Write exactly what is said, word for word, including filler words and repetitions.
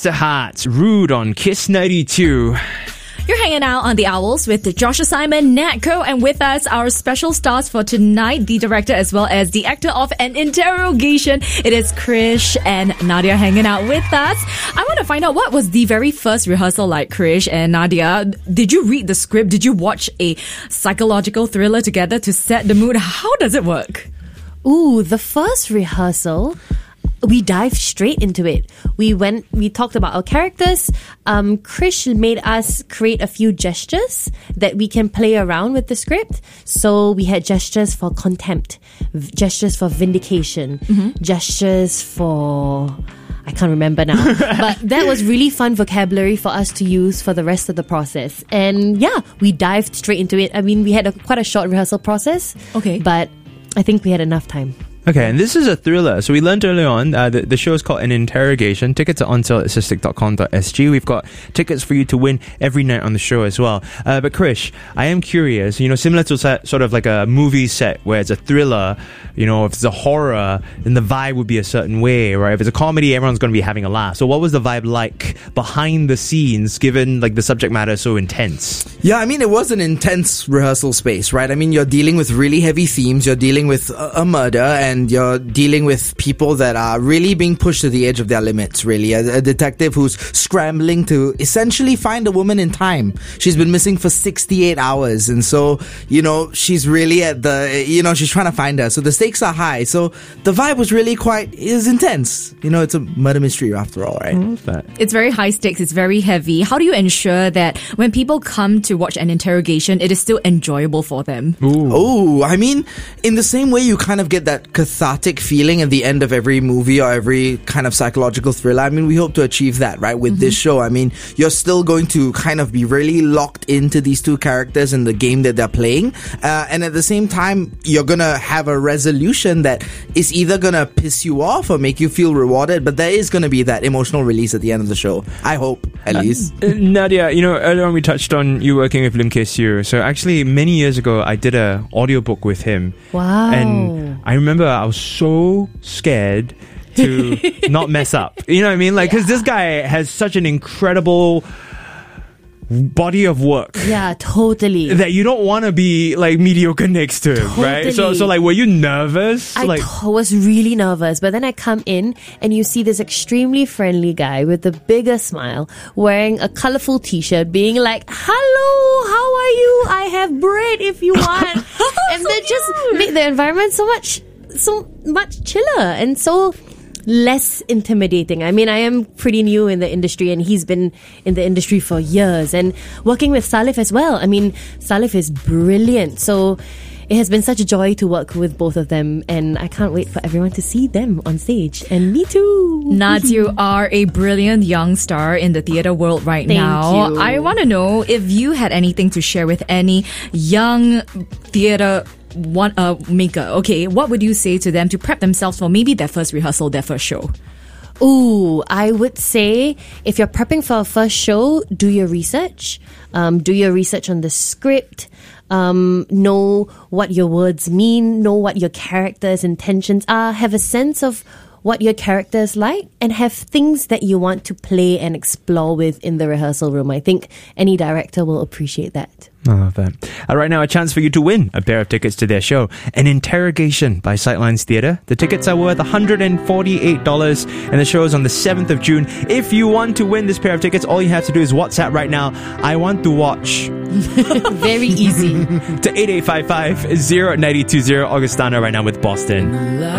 Sister Hearts, Rude on Kiss ninety-two. You're hanging out on The Owls with Joshua Simon, Natko, and with us, our special stars for tonight, the director as well as the actor of An Interrogation. It is Krish and Nadia hanging out with us. I want to find out, what was the very first rehearsal like, Krish and Nadia? Did you read the script? Did you watch a psychological thriller together to set the mood? How does it work? Ooh, the first rehearsal, we dived straight into it. We went, we talked about our characters. Um, Krish made us create a few gestures that we can play around with the script. So we had gestures for contempt, v- gestures for vindication, mm-hmm. gestures for... I can't remember now. But that was really fun vocabulary for us to use for the rest of the process. And yeah, we dived straight into it. I mean, we had a, quite a short rehearsal process. Okay. But I think we had enough time. Okay, and this is a thriller. So we learned early on, uh, the, the show is called An Interrogation. Tickets are on sale at cystic dot com dot s g. We've got tickets for you to win every night on the show as well. Uh, but Krish, I am curious, you know, similar to set, sort of like a movie set where it's a thriller, you know, if it's a horror, then the vibe would be a certain way, right? If it's a comedy, everyone's going to be having a laugh. So what was the vibe like behind the scenes, given like the subject matter is so intense? Yeah, I mean, it was an intense rehearsal space, right? I mean, you're dealing with really heavy themes, you're dealing with a, a murder, and And you're dealing with people that are really being pushed to the edge of their limits, really. A, a detective who's scrambling to essentially find a woman in time. She's been missing for sixty-eight hours. And so, you know, she's really at the, you know, she's trying to find her. So the stakes are high. So the vibe was really quite, is intense. You know, it's a murder mystery after all, right? Mm-hmm. It's very high stakes. It's very heavy. How do you ensure that when people come to watch An Interrogation, it is still enjoyable for them? Oh, I mean, in the same way you kind of get that cathartic feeling at the end of every movie or every kind of psychological thriller. I mean, we hope to achieve that, right, with mm-hmm. this show. I mean, you're still going to kind of be really locked into these two characters and the game that they're playing. Uh, and at the same time, you're going to have a resolution that is either going to piss you off or make you feel rewarded. But there is going to be that emotional release at the end of the show. I hope, at uh, least. Uh, Nadia, you know, earlier on we touched on you working with Lim Kay-siu. So actually, many years ago, I did a audiobook with him. Wow. And I remember I was so scared to not mess up. You know what I mean? Like, because yeah. this guy has such an incredible body of work. Yeah, totally. That you don't want to be like mediocre next to him, totally. right? So, so like, were you nervous? I like, t- was really nervous, but then I come in and you see this extremely friendly guy with the bigger smile, wearing a colorful t-shirt, being like, "Hello, how are you? I have bread if you want." And so they just make the environment so much, so much chiller and so less intimidating. I mean, I am pretty new in the industry and he's been in the industry for years, and working with Salif as well. I mean, Salif is brilliant. So it has been such a joy to work with both of them, and I can't wait for everyone to see them on stage. And me too. Nads, you are a brilliant young star in the theatre world right Thank now. you. I want to know if you had anything to share with any young theatre one uh, maker. Okay, what would you say to them to prep themselves for maybe their first rehearsal, their first show? Ooh, I would say if you're prepping for a first show, do your research. Um, do your research on the script. Um, know what your words mean. Know what your character's intentions are. Have a sense of what your character is like, and have things that you want to play and explore with in the rehearsal room. I think any director will appreciate that. I love that. Uh, right now, a chance for you to win a pair of tickets to their show, An Interrogation by Sightlines Theatre. The tickets are worth one hundred forty-eight dollars, and the show is on the seventh of June. If you want to win this pair of tickets, all you have to do is WhatsApp right now, "I want to watch." Very easy. To eight eight five five, zero nine two zero. Augustana right now with Boston.